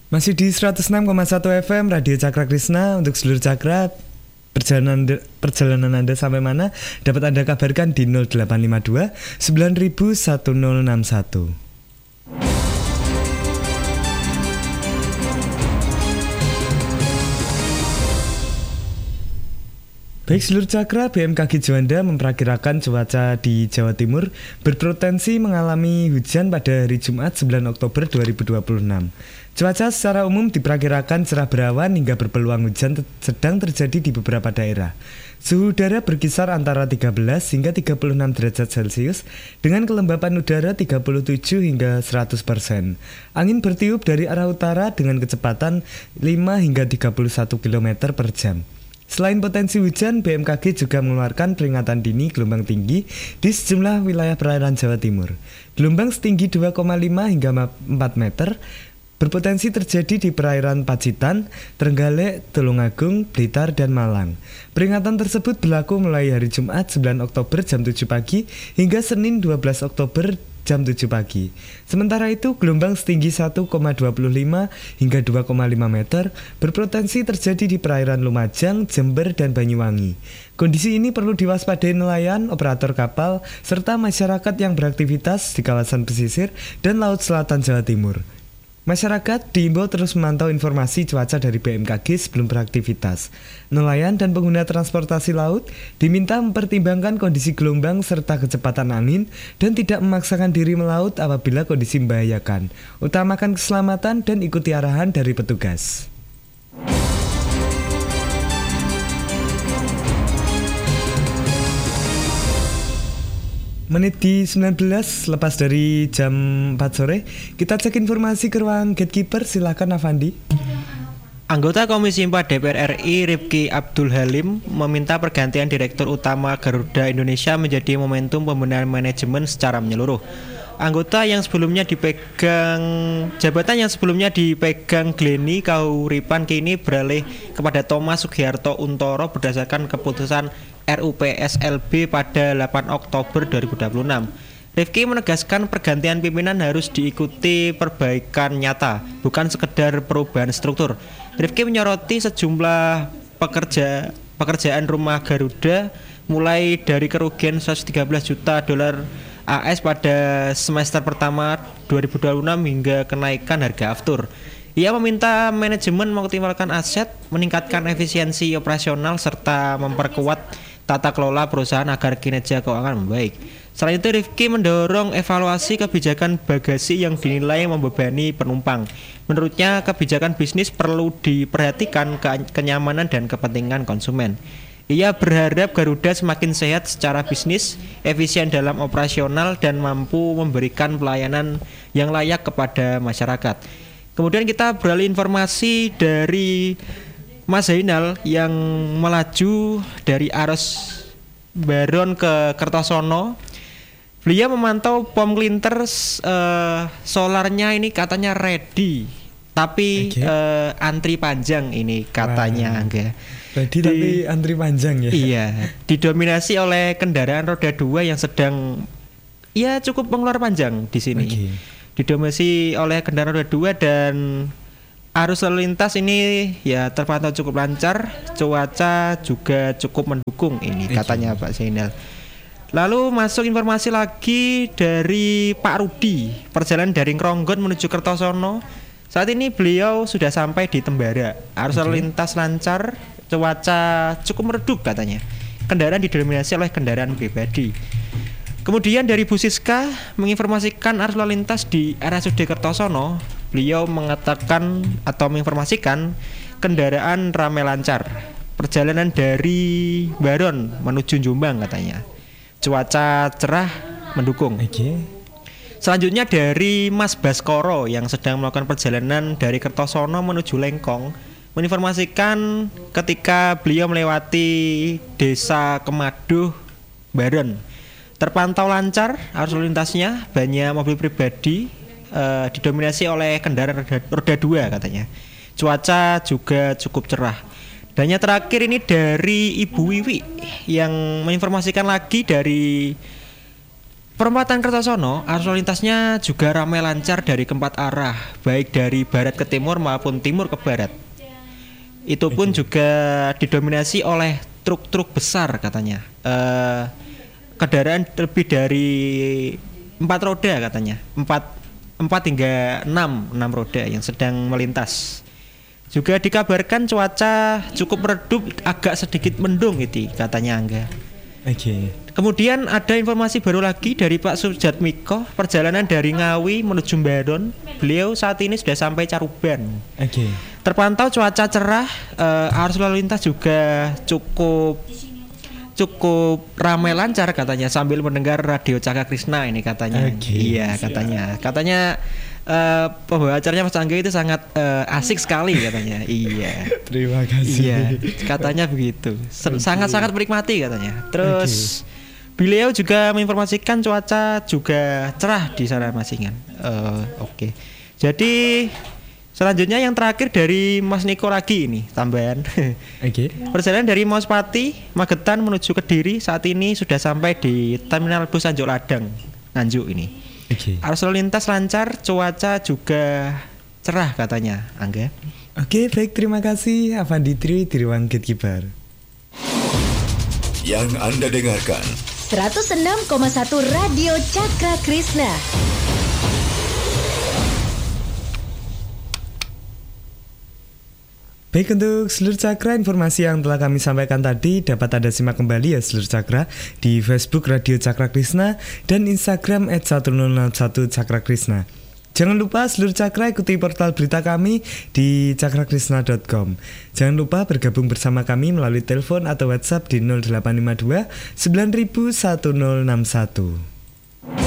Masih di 106,1 FM Radio Cakra Krishna. Untuk seluruh Cakra, perjalanan Anda sampai mana dapat Anda kabarkan di 0852 9000 1061. Baik seluruh Cakra, BMKG Juanda memperkirakan cuaca di Jawa Timur berpotensi mengalami hujan pada hari Jumat 9 Oktober 2026. Cuaca secara umum diperkirakan cerah berawan hingga berpeluang hujan sedang terjadi di beberapa daerah. Suhu udara berkisar antara 13 hingga 36 derajat Celcius dengan kelembapan udara 37 hingga 100%. Angin bertiup dari arah utara dengan kecepatan 5 hingga 31 km per jam. Selain potensi hujan, BMKG juga mengeluarkan peringatan dini gelombang tinggi di sejumlah wilayah perairan Jawa Timur. Gelombang setinggi 2,5 hingga 4 meter berpotensi terjadi di perairan Pacitan, Trenggalek, Tulungagung, Blitar, dan Malang. Peringatan tersebut berlaku mulai hari Jumat 9 Oktober jam 7 pagi hingga Senin 12 Oktober jam 7 pagi. Sementara itu, gelombang setinggi 1,25 hingga 2,5 meter berpotensi terjadi di perairan Lumajang, Jember, dan Banyuwangi. Kondisi ini perlu diwaspadai nelayan, operator kapal, serta masyarakat yang beraktivitas di kawasan pesisir dan Laut Selatan Jawa Timur. Masyarakat diimbau terus memantau informasi cuaca dari BMKG sebelum beraktivitas. Nelayan dan pengguna transportasi laut diminta mempertimbangkan kondisi gelombang serta kecepatan angin dan tidak memaksakan diri melaut apabila kondisi membahayakan. Utamakan keselamatan dan ikuti arahan dari petugas. Menit di 19 lepas dari jam 4 sore, kita cek informasi ke ruang gatekeeper. Silakan Avandi. Anggota Komisi 4 DPR RI Rifki Abdul Halim meminta pergantian Direktur Utama Garuda Indonesia menjadi momentum pembenahan manajemen secara menyeluruh. Jabatan yang sebelumnya dipegang Glenny Kauripan kini beralih kepada Thomas Sugiharto Untoro berdasarkan keputusan RUPSLB pada 8 Oktober 2026. Rifki menegaskan pergantian pimpinan harus diikuti perbaikan nyata, bukan sekedar perubahan struktur. Rifki menyoroti sejumlah pekerjaan rumah Garuda, mulai dari kerugian 113 juta dolar AS pada semester pertama 2026 hingga kenaikan harga aftur. Ia meminta manajemen mengoptimalkan aset, meningkatkan efisiensi operasional serta memperkuat tata kelola perusahaan agar kinerja keuangan membaik. Selain itu, Rifki mendorong evaluasi kebijakan bagasi yang dinilai membebani penumpang. Menurutnya, kebijakan bisnis perlu diperhatikan kenyamanan dan kepentingan konsumen. Ia berharap Garuda semakin sehat secara bisnis, efisien dalam operasional, dan mampu memberikan pelayanan yang layak kepada masyarakat. Kemudian kita beralih informasi dari Mas Zainal yang melaju dari arus Baron ke Kertosono. Beliau memantau pom klinter solarnya ini katanya ready, tapi antri panjang ini katanya. Ready tapi antri panjang ya. Iya, didominasi oleh kendaraan roda 2 yang sedang cukup mengeluarkan panjang di sini. Didominasi oleh kendaraan roda 2 dan arus lalu lintas ini terpantau cukup lancar, cuaca juga cukup mendukung ini katanya Pak Zainal. Lalu masuk informasi lagi dari Pak Rudi, perjalanan dari Ngronggon menuju Kertosono. Saat ini beliau sudah sampai di Tembara. Arus lalu lintas lancar, cuaca cukup meredup katanya. Kendaraan didominasi oleh kendaraan pribadi. Kemudian dari Bu Siska menginformasikan arus lalu lintas di RSUD Kertosono. Beliau mengatakan atau menginformasikan kendaraan ramai lancar. Perjalanan dari Baron menuju Jombang katanya. Cuaca cerah mendukung. Selanjutnya dari Mas Baskoro yang sedang melakukan perjalanan dari Kertosono menuju Lengkong menginformasikan ketika beliau melewati Desa Kemaduh Baron. Terpantau lancar arus lalu lintasnya, banyak mobil pribadi didominasi oleh kendaraan roda 2 katanya. Cuaca juga cukup cerah. Dan yang terakhir ini dari Ibu Wiwi yang menginformasikan lagi dari Perempatan Kertosono, arus lalu lintasnya juga ramai lancar dari keempat arah, baik dari barat ke timur maupun timur ke barat. Itu pun juga didominasi oleh truk-truk besar katanya. Kendaraan lebih dari 4 roda katanya, 4 hingga 6 roda yang sedang melintas. Juga dikabarkan cuaca cukup redup, agak sedikit mendung gitu katanya Angga. Kemudian ada informasi baru lagi dari Pak Sujatmiko, perjalanan dari Ngawi menuju Baron. Beliau saat ini sudah sampai Caruban. Terpantau cuaca cerah, arus lalu lintas juga cukup ramai lancar katanya sambil mendengar radio Cakra Krishna ini katanya. Iya katanya pembawa acaranya Mas Angga itu sangat asik sekali katanya. Iya. Terima kasih. Iya, katanya begitu. Sangat-sangat menikmati katanya. Terus beliau juga menginformasikan cuaca juga cerah di sana Masingan. Oke. Jadi selanjutnya yang terakhir dari Mas Niko lagi ini tambahan. Perjalanan dari Mauspati, Magetan menuju Kediri saat ini sudah sampai di Terminal Bus Anjuk Ladang, Nganjuk ini. Arus lalu lintas lancar, cuaca juga cerah katanya, Angga. Baik, terima kasih Avanditri dari Wangkit Kibar. Yang Anda dengarkan 106,1 Radio Cakra Krishna. Baik, untuk seluruh Cakra, informasi yang telah kami sampaikan tadi dapat Anda simak kembali ya seluruh Cakra di Facebook Radio Cakra Krishna dan Instagram @1001 Cakra Krishna. Jangan lupa seluruh Cakra ikuti portal berita kami di cakrakrishna.com. Jangan lupa bergabung bersama kami melalui telepon atau WhatsApp di 0852 9000 1061.